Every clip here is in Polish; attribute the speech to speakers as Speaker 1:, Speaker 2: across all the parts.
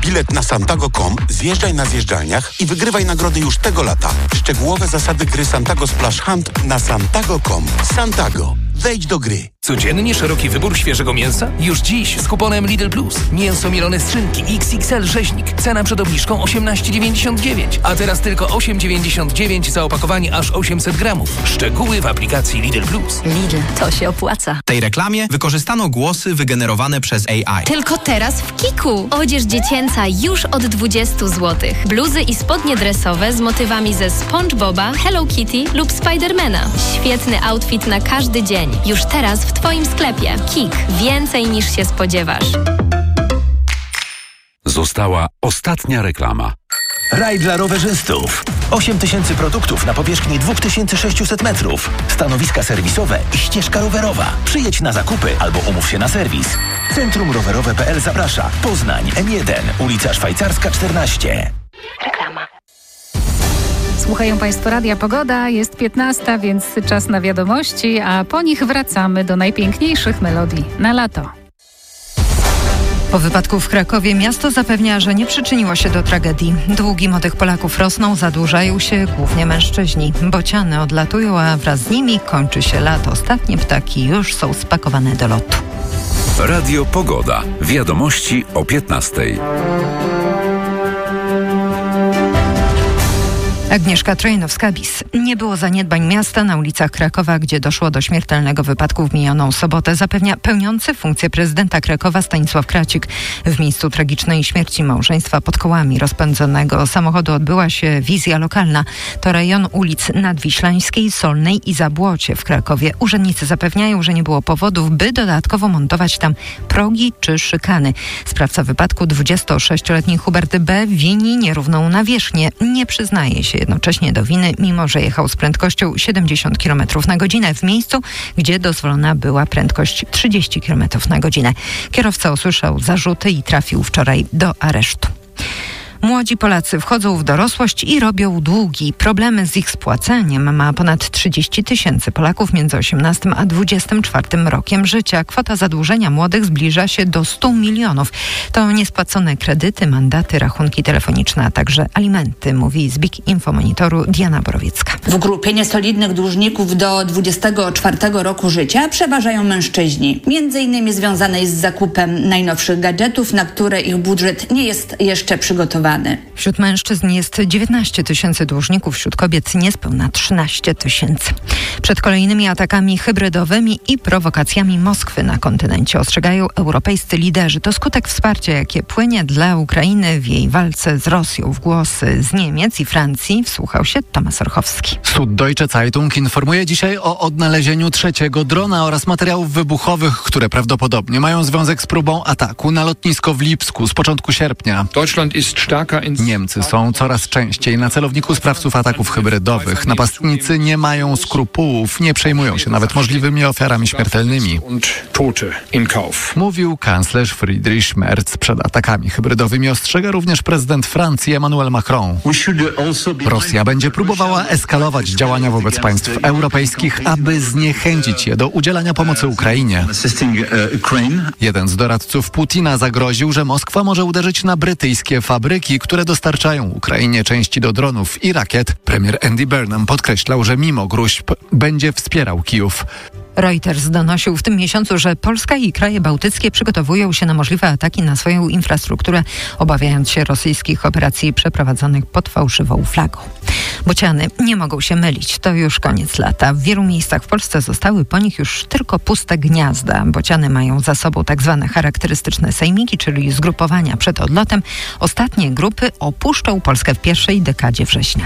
Speaker 1: Bilet na Santago.com, zjeżdżaj na zjeżdżalniach i wygrywaj nagrody już tego lata. Szczegółowe zasady gry Santago Splash Hunt na Santago.com. Santago. Wejdź do gry.
Speaker 2: Codziennie szeroki wybór świeżego mięsa? Już dziś z kuponem Lidl Plus. Mięso mielone skrzynki XXL rzeźnik. Cena przed obniżką 18,99. A teraz tylko 8,99 za opakowanie aż 800 gramów. Szczegóły w aplikacji Lidl Plus.
Speaker 3: Lidl, to się opłaca.
Speaker 4: W tej reklamie wykorzystano głosy wygenerowane przez AI.
Speaker 5: Tylko teraz w Kiku. Odzież dziecięca już od 20 zł. Bluzy i spodnie dresowe z motywami ze SpongeBoba, Hello Kitty lub Spidermana. Świetny outfit na każdy dzień. Już teraz w Twoim sklepie. Kik. Więcej niż się spodziewasz.
Speaker 6: Została ostatnia reklama.
Speaker 7: Raj dla rowerzystów. 8000 produktów na powierzchni 2600 metrów. Stanowiska serwisowe i ścieżka rowerowa. Przyjedź na zakupy albo umów się na serwis. Centrum Rowerowe.pl zaprasza. Poznań, M1, ulica Szwajcarska 14.
Speaker 5: Reklama.
Speaker 8: Słuchają Państwo Radia Pogoda, jest 15, więc czas na wiadomości, a po nich wracamy do najpiękniejszych melodii na lato.
Speaker 9: Po wypadku w Krakowie miasto zapewnia, że nie przyczyniło się do tragedii. Długi młodych Polaków rosną, zadłużają się głównie mężczyźni. Bociany odlatują, a wraz z nimi kończy się lato. Ostatnie ptaki już są spakowane do lotu.
Speaker 6: Radio Pogoda. Wiadomości o 15:00.
Speaker 9: Agnieszka Trojanowska-Bis. Nie było zaniedbań miasta na ulicach Krakowa, gdzie doszło do śmiertelnego wypadku w minioną sobotę, zapewnia pełniący funkcję prezydenta Krakowa Stanisław Kracik. W miejscu tragicznej śmierci małżeństwa pod kołami rozpędzonego samochodu odbyła się wizja lokalna. To rejon ulic Nadwiślańskiej, Solnej i Zabłocie w Krakowie. Urzędnicy zapewniają, że nie było powodów, by dodatkowo montować tam progi czy szykany. Sprawca wypadku, 26-letni Hubert B., wini nierówną nawierzchnię. Nie przyznaje się jednocześnie do winy, mimo że jechał z prędkością 70 km na godzinę w miejscu, gdzie dozwolona była prędkość 30 km na godzinę. Kierowca usłyszał zarzuty i trafił wczoraj do aresztu. Młodzi Polacy wchodzą w dorosłość i robią długi. Problemy z ich spłaceniem ma ponad 30 000 Polaków między 18 a 24 rokiem życia. Kwota zadłużenia młodych zbliża się do 100 milionów. To niespłacone kredyty, mandaty, rachunki telefoniczne, a także alimenty, mówi z Big Info Monitoru Diana Borowiecka.
Speaker 10: W grupie niesolidnych dłużników do 24 roku życia przeważają mężczyźni. Między innymi związanej z zakupem najnowszych gadżetów, na które ich budżet nie jest jeszcze przygotowany.
Speaker 9: Wśród mężczyzn jest 19 000 dłużników, wśród kobiet niespełna 13 000. Przed kolejnymi atakami hybrydowymi i prowokacjami Moskwy na kontynencie ostrzegają europejscy liderzy. To skutek wsparcia, jakie płynie dla Ukrainy w jej walce z Rosją. W głosy z Niemiec i Francji wsłuchał się Tomasz Orchowski.
Speaker 11: Süddeutsche Zeitung informuje dzisiaj o odnalezieniu trzeciego drona oraz materiałów wybuchowych, które prawdopodobnie mają związek z próbą ataku na lotnisko w Lipsku z początku sierpnia. Niemcy są coraz częściej na celowniku sprawców ataków hybrydowych. Napastnicy nie mają skrupułów, nie przejmują się nawet możliwymi ofiarami śmiertelnymi. Mówił kanclerz Friedrich Merz. Przed atakami hybrydowymi ostrzega również prezydent Francji Emmanuel Macron. Rosja będzie próbowała eskalować działania wobec państw europejskich, aby zniechęcić je do udzielania pomocy Ukrainie. Jeden z doradców Putina zagroził, że Moskwa może uderzyć na brytyjskie fabryki, które dostarczają Ukrainie części do dronów i rakiet. Premier Andy Burnham podkreślał, że mimo gróźb będzie wspierał Kijów.
Speaker 9: Reuters donosił w tym miesiącu, że Polska i kraje bałtyckie przygotowują się na możliwe ataki na swoją infrastrukturę, obawiając się rosyjskich operacji przeprowadzonych pod fałszywą flagą. Bociany nie mogą się mylić. To już koniec lata. W wielu miejscach w Polsce zostały po nich już tylko puste gniazda. Bociany mają za sobą tak zwane charakterystyczne sejmiki, czyli zgrupowania przed odlotem. Ostatnie grupy opuszczą Polskę w pierwszej dekadzie września.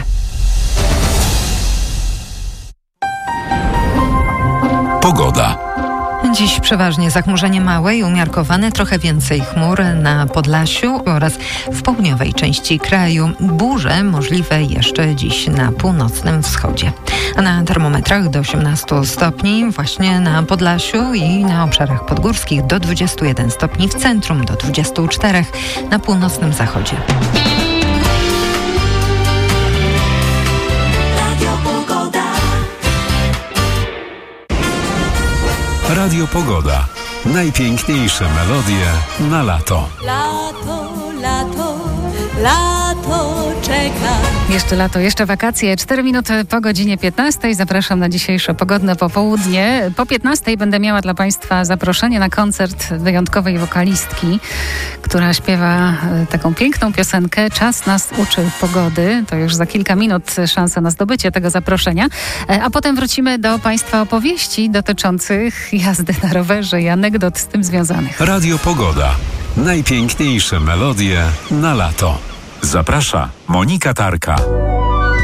Speaker 6: Pogoda.
Speaker 9: Dziś przeważnie zachmurzenie małe i umiarkowane, trochę więcej chmur na Podlasiu oraz w południowej części kraju. Burze możliwe jeszcze dziś na północnym wschodzie. A na termometrach do 18 stopni właśnie na Podlasiu i na obszarach podgórskich, do 21 stopni w centrum, do 24 na północnym zachodzie.
Speaker 6: Radio Pogoda. Najpiękniejsze melodie na lato.
Speaker 12: Lato,
Speaker 3: lato czeka.
Speaker 8: Jeszcze lato, jeszcze wakacje. 4 minuty po godzinie 15. Zapraszam na dzisiejsze pogodne popołudnie. Po 15 będę miała dla Państwa zaproszenie na koncert wyjątkowej wokalistki, która śpiewa taką piękną piosenkę Czas nas uczy pogody. To już za kilka minut szansa na zdobycie tego zaproszenia. A potem wrócimy do Państwa opowieści dotyczących jazdy na rowerze i anegdot z tym związanych.
Speaker 6: Radio Pogoda. Najpiękniejsze melodie na lato. Zaprasza Monika Tarka.